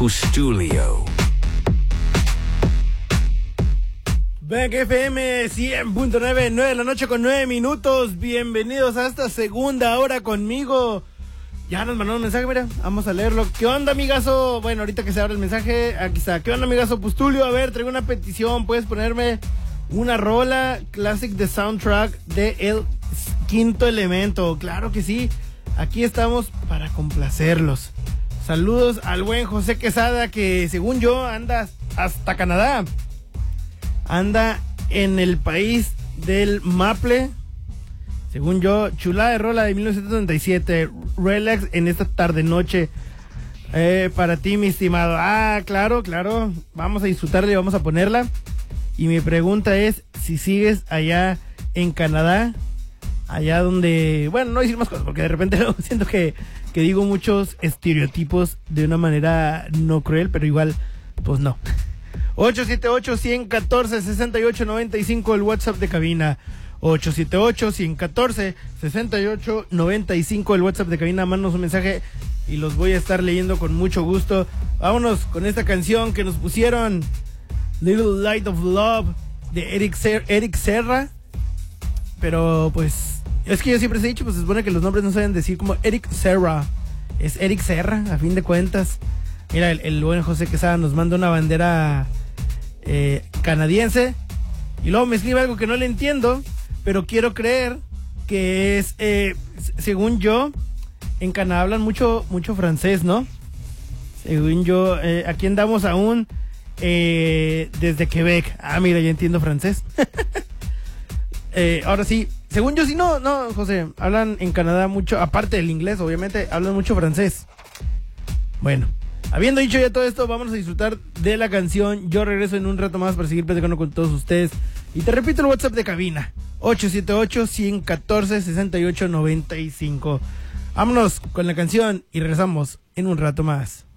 Pustulio. Bank FM 100.9, 9 de la noche con 9 minutos. Bienvenidos a esta segunda hora conmigo. Ya nos mandó un mensaje, mira, vamos a leerlo. ¿Qué onda, amigazo? Bueno, ahorita que se abre el mensaje, aquí está. ¿Qué onda, amigazo Pustulio? A ver, traigo una petición. ¿Puedes ponerme una rola classic de soundtrack de El Quinto Elemento? Claro que sí. Aquí estamos para complacerlos. Saludos al buen José Quesada, que según yo anda hasta Canadá. Anda en el país del Maple. Según yo, chulada de rola de 1977. Relax en esta tarde-noche. Para ti, mi estimado. Ah, claro. Vamos a disfrutarla y vamos a ponerla. Y mi pregunta es si sigues allá en Canadá. Allá donde... Bueno, no decir más cosas porque de repente siento que digo muchos estereotipos de una manera no cruel, pero igual, pues no. 878-114-6895 el WhatsApp de cabina. 878-114-6895 el WhatsApp de cabina. Mándanos un mensaje y los voy a estar leyendo con mucho gusto. Vámonos con esta canción que nos pusieron, Little Light of Love, de Eric Serra. Pero pues es que yo siempre he dicho, pues se supone que los nombres no se deben decir como Eric Serra. Es Eric Serra, a fin de cuentas. Mira, el buen José Quesada nos manda una bandera canadiense. Y luego me escribe algo que no le entiendo, pero quiero creer que es, según yo, en Canadá hablan mucho francés, ¿no? Según yo, aquí andamos aún desde Quebec. Ah, mira, ya entiendo francés. Ahora sí, según yo sí, no, José, hablan en Canadá mucho, aparte del inglés, obviamente, hablan mucho francés. Bueno, habiendo dicho ya todo esto, vamos a disfrutar de la canción. Yo regreso en un rato más para seguir platicando con todos ustedes. Y te repito el WhatsApp de cabina, 878-114-6895. Vámonos con la canción y regresamos en un rato más.